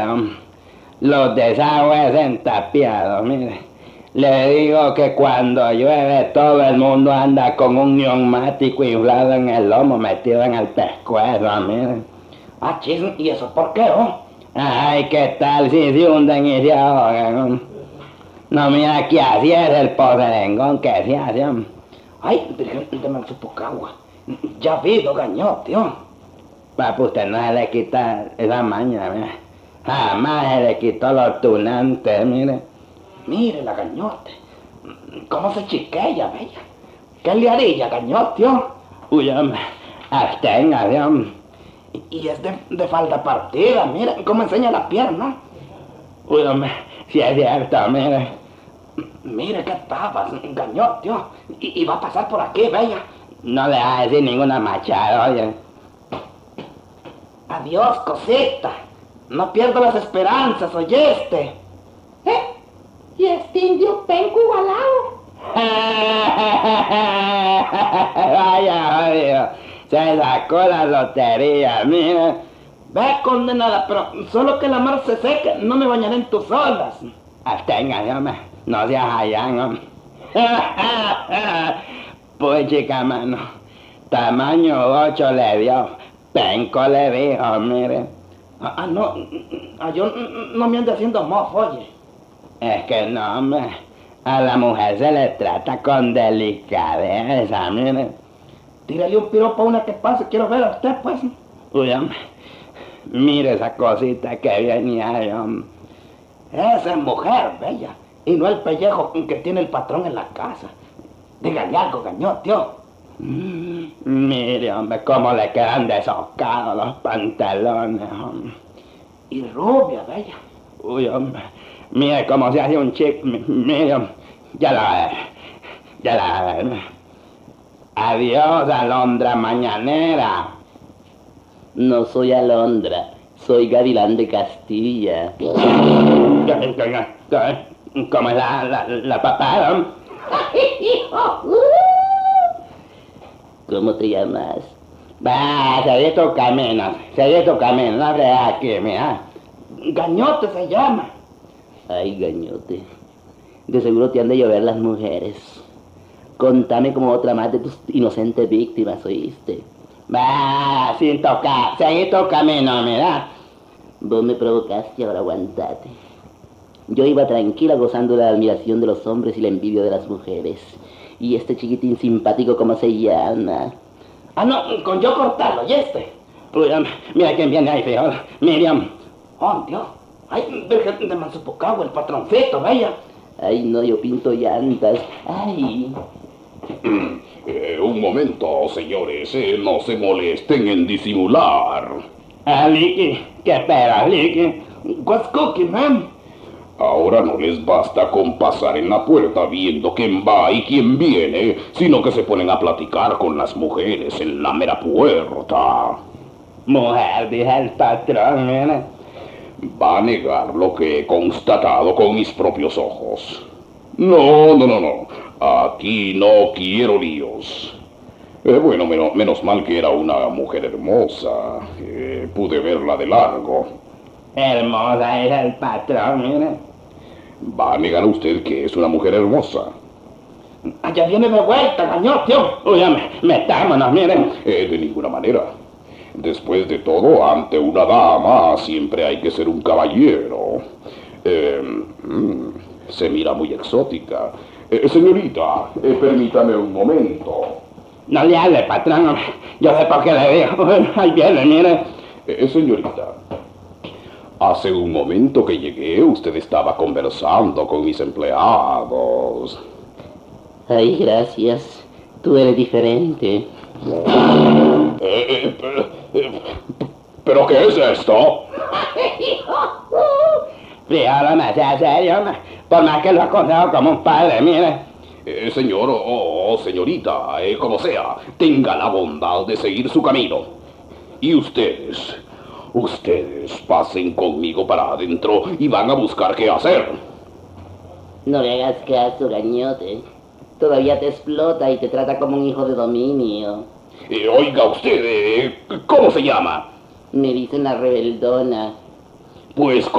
los desagües entapiados, mire. Le digo que cuando llueve todo el mundo anda con un neumático inflado en el lomo, metido en el pescuezo, mire. Ah, chis, ¿y eso por qué, oh? Ay, ¿qué tal si se hunden y se ahogan? No, mira que así es el poderengón que se hace. Ay, Virgen de Mansupocagua, ya vi, do gañote, oh. Papu, usted no se le quita esa maña, mire. Jamás se le quitó los tunantes, mire. Mire la gañote, cómo se chiquella, bella. ¿Qué le haría, gañote, oh? Uy, hombre, absténgase, hombre. Y es de falda partida, mire cómo enseña la pierna. Uy, hombre, si es cierto, mire. Mire qué tapas, gañote, oh. Y va a pasar por aquí, bella. No le va a decir ninguna machada, oye. Adiós, cosita. No pierdo las esperanzas, oyeste. ¿Y este indio penco igualado? Vaya, oye, se sacó la lotería, mire. Ve, condenada, pero solo que la mar se seque, no me bañaré en tus olas. Absténgase, hombre, no seas allá, hombre. Pues, chica, mano, tamaño 8 le dio, penco le dijo, mire. No, yo no me ande haciendo mofo, oye. Es que no, hombre, a la mujer se le trata con delicadeza, mire. Tírale un piropo a una que pase, quiero ver a usted, pues. Uy, hombre, mire esa cosita que viene ahí, hombre. Esa es mujer, bella, y no el pellejo que tiene el patrón en la casa. Dígale algo, gañote, oh. Mire, hombre, cómo le quedan desocados los pantalones, hombre. Y rubia, bella. Uy, hombre, mire cómo se hace un chico, mire, hombre, ya la ver, ya la ver. Adiós, alondra mañanera. No soy Alondra, soy Gavilán de Castilla. ¿Cómo es la papada, hombre? ¿Cómo te llamas? Va, seguí tu camino, no fregas aquí, mira. Gañote se llama. Ay, gañote. De seguro te han de llover las mujeres. Contame como otra más de tus inocentes víctimas, ¿oíste? Va, sin tocar, seguí tu camino, mira. Vos me provocaste, ahora aguantate. Yo iba tranquila gozando de la admiración de los hombres y la envidia de las mujeres. Y este chiquitín simpático, ¿cómo se llama? No, con yo cortarlo, ¿y este? Uy, mira quién viene ahí, frijol. Miriam. Oh, Dios. Ay, Virgen de Mansupocagua, el patroncito, bella. Ay, no, yo pinto llantas. Ay. Un momento, señores, no se molesten en disimular. Licky, ¿qué esperas, Licky? What's cooking, man? Ahora no les basta con pasar en la puerta viendo quién va y quién viene, sino que se ponen a platicar con las mujeres en la mera puerta. Mujer, dije el patrón, mire. Va a negar lo que he constatado con mis propios ojos. No. Aquí no quiero líos. Bueno, menos mal que era una mujer hermosa. Pude verla de largo. Hermosa es el patrón, mire. Va a negar usted que es una mujer hermosa. Allá viene de vuelta, gañote. Uy, metámonos, miren. De ninguna manera. Después de todo, ante una dama siempre hay que ser un caballero. Se mira muy exótica. Señorita, permítame un momento. No le hable, patrón. Yo sé por qué le digo. Ahí viene, mire. Señorita, hace un momento que llegué, usted estaba conversando con mis empleados. Ay, gracias. Tú eres diferente. ¿Pero qué es esto? Fíjalo, me sea serio, por más que lo aconsejo como un padre, mire. Señor o señorita, como sea, tenga la bondad de seguir su camino. Y ustedes pasen conmigo para adentro y van a buscar qué hacer. No le hagas caso, gañote. Todavía te explota y te trata como un hijo de dominio. Oiga usted, ¿cómo se llama? Me dicen la rebeldona. Pues